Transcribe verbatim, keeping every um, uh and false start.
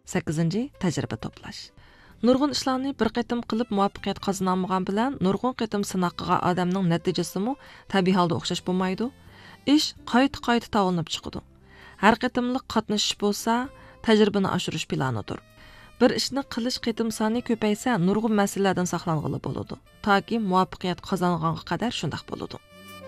sakkizinchi tajriba to'plash. Nurg'un ishlarni bir qitim qilib muvaffaqiyat qozonolmagan bilan nurg'un qitim sinoq qilgan odamning natijasimi tabiiy holda o'xshash bo'lmaydi. Ish qayta-qayta tavlanib chiqadi. Har qitimliq qatnashish bo'lsa, tajribani oshirish planidir. Bir ishni qilish qitim soni ko'paysa, nurg'un masalalardan saqlanғалы bo'ladi. Toki muvaffaqiyat qozonganga qadar shunday bo'ladi.